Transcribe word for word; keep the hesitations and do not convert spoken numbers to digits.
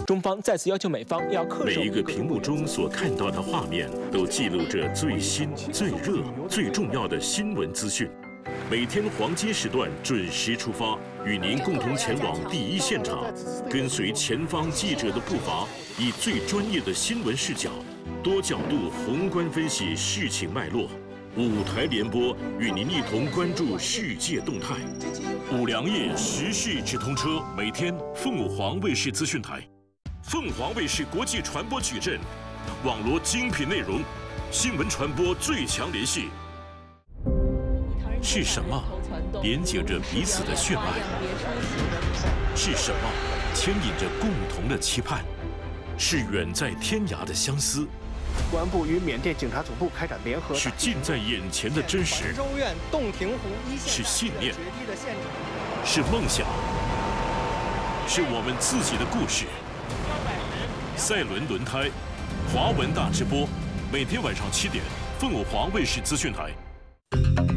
中方再次要求美方要恪守。 每一个屏幕中所看到的画面，都记录着最新、最热、最重要的新闻资讯。每天黄金时段准时出发，与您共同前往第一现场，跟随前方记者的步伐，以最专业的新闻视角，多角度宏观分析事情脉络。五台联播与您一同关注世界动态。五粮液时事直通车，每天凤凰卫视资讯台。凤凰卫视国际传播矩阵，网罗精品内容，新闻传播最强联系。是什么连接着彼此的血脉？是什么牵引着共同的期盼？是远在天涯的相思。 公安部与缅甸警察总部开展联合。 是近在眼前的真实。 中院洞庭湖一线。 是信念。是梦想。是我们自己的故事。赛轮轮胎，华文大直播，每天晚上七点，凤凰卫视资讯台。